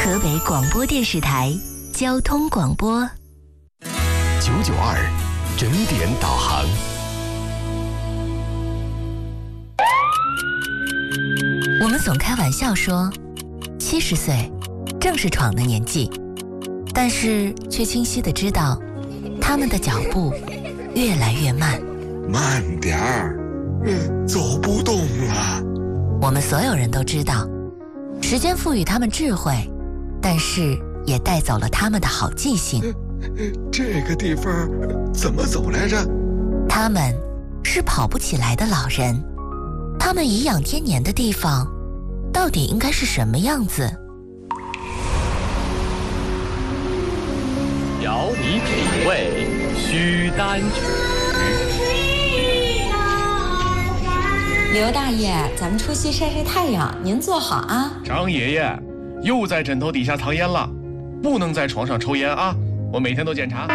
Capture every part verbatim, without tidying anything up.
河北广播电视台交通广播九九二整点导航。 我们总开玩笑说，七十岁正是闯的年纪，但是却清晰地知道，他们的脚步越来越慢。 慢点儿，嗯，走不动了。 我们所有人都知道，时间赋予他们智慧，但是也带走了他们的好记性。 这个地方怎么走来着？ 他们是跑不起来的老人，他们颐养天年的地方到底应该是什么样子？ 遥你品味，须担曲。 刘大爷，咱们出去晒晒太阳，您坐好啊。 张爷爷，又在枕头底下藏烟了，不能在床上抽烟啊！我每天都检查。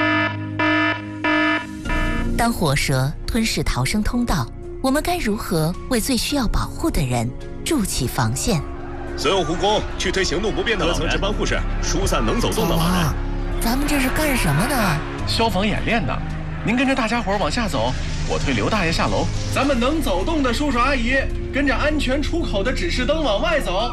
当火蛇吞噬逃生通道，我们该如何为最需要保护的人筑起防线？ 所有护工去推行动不便的老人，各层值班护士疏散能走动的老人。 啊，咱们这是干什么呢？ 消防演练呢。您跟着大家伙往下走，我推刘大爷下楼。咱们能走动的叔叔阿姨，跟着安全出口的指示灯往外走。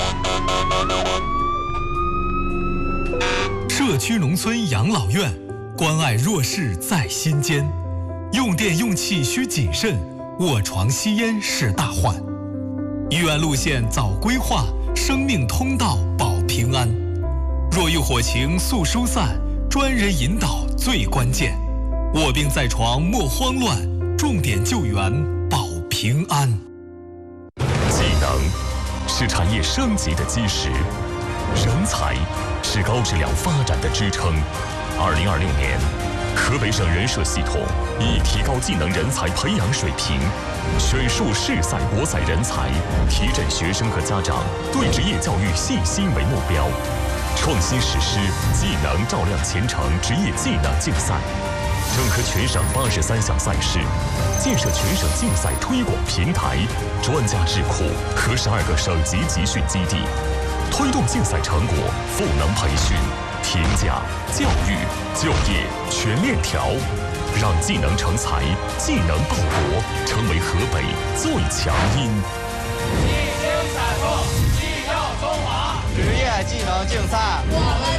社区农村养老院，关爱弱势在心间。用电用气需谨慎，卧床吸烟是大患。医院路线早规划，生命通道保平安。若遇火情速疏散，专人引导最关键。卧病在床莫慌乱，重点救援保平安。 技能是产业升级的基石，人才是高质量发展的支撑。二零二六年，河北省人社系统以提高技能人才培养水平，选树市赛国赛人才，提振学生和家长对职业教育信心为目标，创新实施技能照亮前程职业技能竞赛，整合全省八十三项赛事，建设全省竞赛推广平台、专家智库和十二个省级集训基地，推动竞赛成果赋能培训、评价、教育、就业全链条，让技能成才、技能报国成为河北最强音。 技精彩风，技耀中华，职业技能竞赛，我们